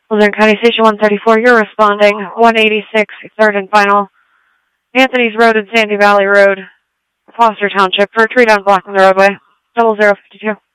Luzerne County Station 134, you're responding. 186, 3rd and final. Anthony's Road and Sandy Valley Road, Foster Township, for a tree down blocking the roadway. 0052.